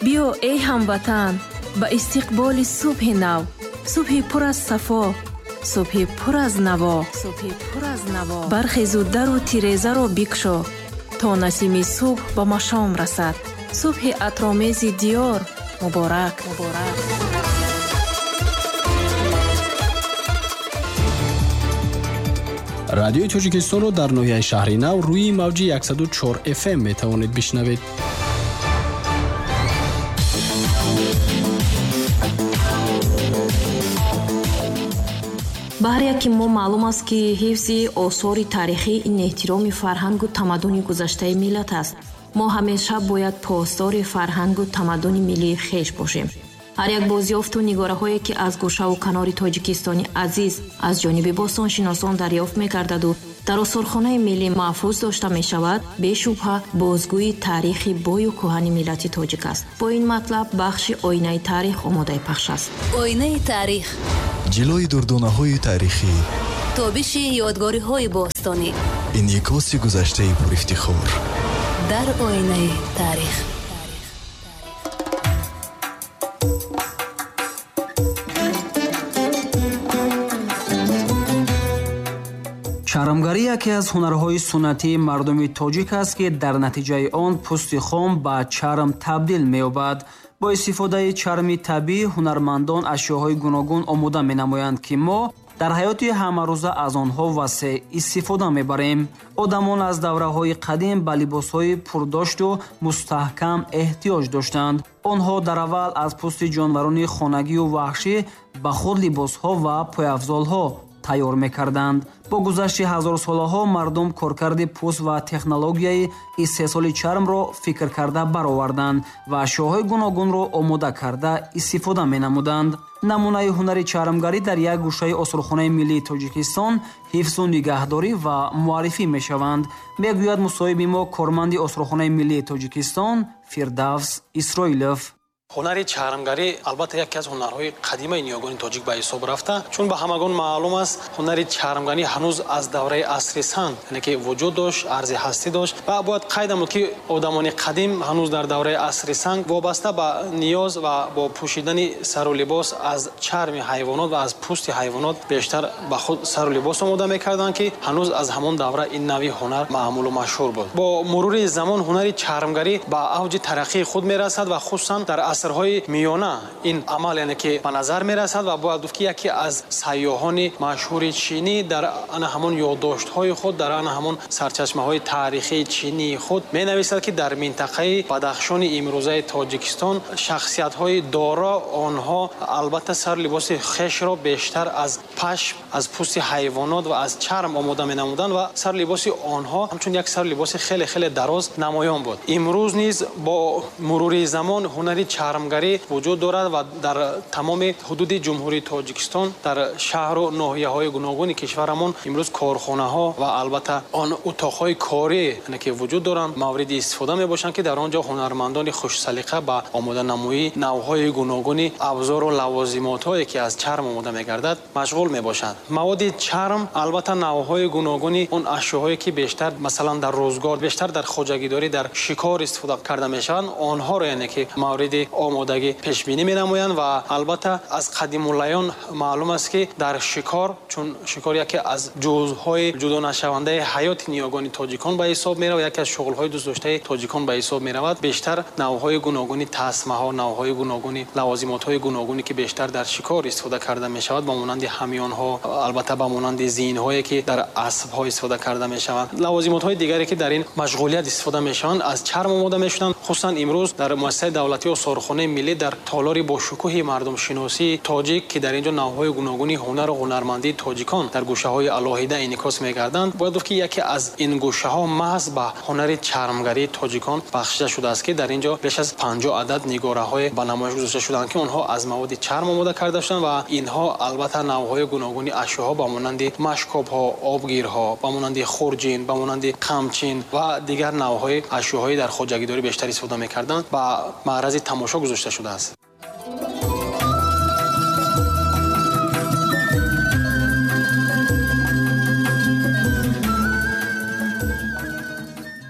биё эй ҳамватан ба истиқболи субҳи нав, субҳи пур аз сафо, субҳи пур аз наво, субҳи пур аз наво. бархезу дару тирезаро бикшо то насими субҳ ба машом расад. субҳи атромези диёр муборак, муборак. радиои Тоҷикистонро дар ноҳияи шаҳри Нав рӯи мавҷи 104 FM метавонед бишнавед. ба ҳар яки мо маълум аст ки ҳифзи осори тарихӣ ин эҳтироми фарҳангу тамаддуни гузаштаи миллат аст. мо ҳамеша бояд постори фарҳангу тамаддуни миллии хеш бошем. ҳар як бозёфту нигораҳое ки аз гӯшаву канори тоҷикистони азиз аз ҷониби бостоншиносон дарёфт мегардаду дар осорхонаи миллӣ маҳфуз дошта мешавад, бешубҳа бозгӯи таърихи бою кӯҳани миллати тоҷик аст. бо ин матлаб бахши оинаи таърих омодаи пахш аст. оинаи таърих, ҷилои дурдонаҳои таърихӣ, тобиши ёдгориҳои бостонӣ, инъикоси гузаштаи пурифтихор дар оинаи таърих. чармгарӣ яке аз ҳунарҳои суннатии мардуми тоҷик аст ки дар натиҷаи он пӯсти хом ба чарм табдил меёбад. бо истифодаи чарми табиӣ ҳунармандон ашёҳои гуногун омода менамоянд ки мо дар ҳаёти ҳамарӯза аз онҳо васеъ истифода мебарем. одамон аз давраҳои қадим ба либосҳои пурдошту мустаҳкам эҳтиёҷ доштанд. онҳо дар аввал аз пӯсти ҷонварони хонагию ваҳшӣ ба худ либосҳо ва пойафзолҳо тайёр мекарданд. бо гузашти ҳазорсолаҳо мардум коркарди пӯст ва технологияи истеҳсоли чармро фикр карда бароварданд ва ашёҳои гуногунро омода карда истифода менамуданд. намунаи ҳунари чармгарӣ дар як гӯшаи осорхонаи миллии тоҷикистон ҳифзу нигаҳдорӣ ва муаррифӣ мешаванд, мегӯяд мусоҳиби мо корманди осорхонаи миллии тоҷикистон Фирдавс Исроилов. ҳунари чармгарӣ албатта яке аз ҳунарҳои қадимаи ниёгони тоҷик ба ҳисоб рафта, чун ба ҳамагон маълум аст ҳунари чармгарӣ ҳанӯз аз давраи асри санг яъне ки вуҷуд дошт, арзи ҳастӣ дошт ва бояд қайдам буд ки одамони қадим ҳанӯз дар давраи асри санг вобаста ба ниёз ва бо пӯшидани сару либос аз чарми ҳайвонот ва аз пӯсти ҳайвонот бештар ба худ сару либос омода мекарданд ки ҳанӯз аз ҳамон давра ин нави ҳунар маъмулу машҳур буд. бо мурури замон ҳунари чармгарӣ ба авҷи тараққии худ мерасад ва хусусан дар асрҳои миёна ин амал яъне ки ба назар мерасад ва бояд гуфт ки яке аз сайёҳони машҳури чинӣ дар ана ҳамон ёддоштҳои худ дар ана ҳамон сарчашмаҳои таърихии чинии худ менависад ки дар минтақаи бадахшони имрӯзаи тоҷикистон шахсиятҳои доро онҳо албатта сару либоси хешро бештар аз пашм, аз пӯсти ҳайвонот ва аз чарм омода менамуданд ва сару либоси онҳо ҳамчун як сару либоси хеле хеле дароз намоён буд. имрӯз низ бо мурури замон ҳунари чармгарӣ вуҷуд дорад ва дар тамоми ҳудуди ҷумҳурии тоҷикистон дар шаҳру ноҳияҳои гуногуни кишварамон имрӯз корхонаҳо ва албатта он утоқҳои корӣ яъне ки вуҷуд доранд мавриди истифода мебошанд ки дар он ҷо ҳунармандони хушсалиқа ба омоданамоии навъҳои гуногуни абзору лавозимотҳое ки аз чарм омода мегардад машғул мебошанд. маводи чарм албатта навъҳои гуногуни он ашёҳое ки бештар масалан дар рӯзгор бештар дар хоҷагидорӣ дар шикор истифода карда мешаванд онҳоро яъне ки мавриди омодагӣ пешбинӣ менамоянд ва албатта аз қадимулаён маълум аст ки дар шикор чун шикор яке аз ҷузъҳои ҷудонашавандаи ҳаёти ниёгони тоҷикон ба ҳисоб меравад, яке аз шуғулҳои дӯстдоштаи тоҷикон ба ҳисоб меравад. бештар навъҳои гуногуни тасмаҳо, навъҳои гуногуни лавозимотҳои гуногуне ки бештар дар шикор истифода карда мешавад ба монанди ҳамёнҳо, албатта ба монанди зинҳое ки дар асбҳо истифода карда мешаванд. лавозимотҳои дигаре ки дар ин машғулият истифода мешаванд аз чарм омода мешуданд. хусусан имрӯз дар муассисаи давлатии осорхонаи миллӣ дар толори бошукӯҳи мардумшиносии тоҷик ки дар ин ҷо навъҳои гуногуни ҳунару ҳунармандии тоҷикон дар гӯшаҳои алоҳида инъикос мегарданд. бояд гуфт ки яке аз ин гӯшаҳо маҳз ба ҳунари чармгарии тоҷикон бахшида шудааст ки дар ин ҷо беш аз 50 адад нигораҳое ба намоиш гузошта шуданд ки онҳо аз маводи чарм омода карда шуданд ва инҳо албатта навъҳои гуногуни ашёҳо ба монанди машкобҳо, обгирҳо, ба монанди хурҷин, ба монанди қамчин ва дигар навъҳои ашёҳои дар хоҷагидорӣ бештар истифода мекарданд ба маърази тамошо гузошта шудааст.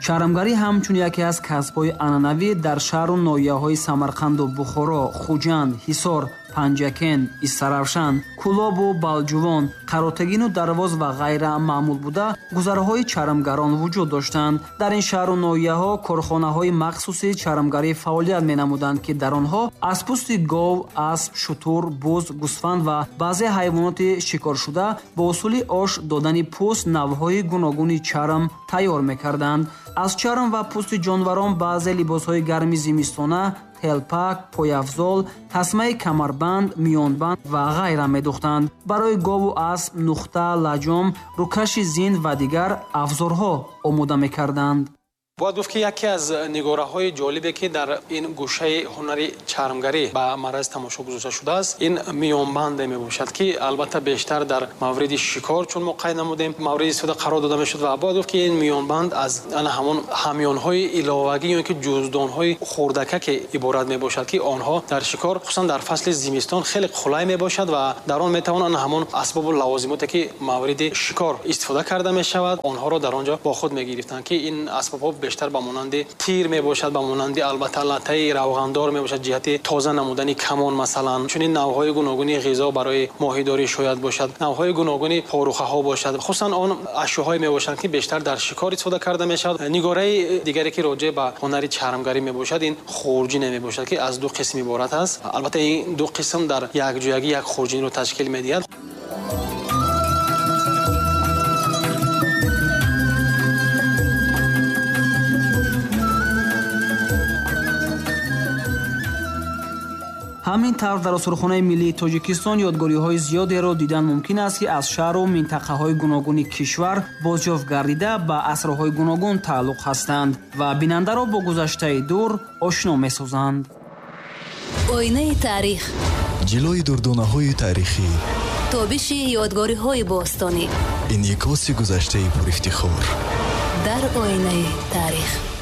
чарамгарӣ ҳамчун яке аз касбҳои анъанавӣ дар шаҳру ноҳияҳои Самарқанду Бухоро, Хуҷанд, Ҳисор, Панҷакен, Истаравшан, Кӯлобу Балҷувон, Қаротагину Дарвоз ва ғайра маъмул буда гузарҳои чарамгарон вуҷуд доштанд. Дар ин шаҳру ноҳияҳо корхонаҳои махсуси чарамгарӣ фаъолият менамуданд, ки дар онҳо аз пӯсти гов, асп, шутур, буз, гӯсфанд ва баъзе ҳайвоноти шикоршуда бо усули ош додани пӯст навъҳои гуногуни чарм тайёр мекарданд. аз чарм ва пӯсти ҷонварон баъзе либосҳои гарми зимистона, телпак, пояфзол, тасмаи камарбанд, миёнбанд ва ғайра медӯхтанд. барои гову асп, нухта, лаҷом, рӯкаши зинд ва дигар афзорҳо омода мекарданд. бояд гуфт ки яке аз нигораҳои ҷолибе ки дар ин гӯшаи ҳунари чармгарӣ ба маърази тамошо гузошта шудааст, ин миёнбанде мебошад, ки албатта бештар дар мавриди шикор чун мо қайд намудем мавриди истифода қарор дода мешуд ва бояд гуфт ки ин миёнбанд аз ана ҳамон ҳамёнҳои иловагӣ ё ин ки ҷуздонҳои хурдаке иборат мебошад, ки онҳо дар шикор хусусан дар фасли зимистон хеле қулай мебошад ва дар он метавон ана ҳамон асбобу лавозимоте ки мавриди шикор истифода карда мешавад онҳоро дар он ҷо бо худ мегирифтанд, ки ин асбобҳо бештар ба монанди тир мебошад, ба монанди албатта латаи равғандор мебошад, ҷиҳати тоза намудани камон масалан, чунин навъҳои гуногуни ғизо барои моҳидорӣ шояд бошад, навъҳои гуногуни порухаҳо бошад. хусусан он ашёҳое мебошанд, ки бештар дар шикор истифода карда мешавад. нигораи дигаре ки роҷеъ ба ҳунари чармгарӣ мебошад, ин хурҷине мебошад, ки аз ду қисм иборат аст. албатта ин ду қисм дар якҷоягӣ як хурҷинро ташкил медиҳад. ҳамин тавр дар осурхонаи миллии Тоҷикистон ёдгориҳои зиёдеро дидан мумкин аст, ки аз шаҳру минтақаҳои гуногуни кишвар бозёфт гардида ба асрҳои гуногун тааллуқ ҳастанд ва бинандаро бо гузаштаи дур ошно месозанд. оинаи таърих, ҷилои дурдонаҳои таърихӣ, тобиши ёдгориҳои бостонӣ, инъикоси гузаштаи пурифтихор. дар оинаи таърих.